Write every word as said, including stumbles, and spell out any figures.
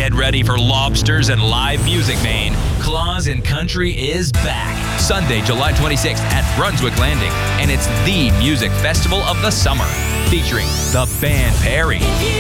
Get ready for lobsters and live music, Maine. Claus and Country is back. Sunday, July twenty-sixth at Brunswick Landing. And it's the music festival of the summer, featuring the band Perry,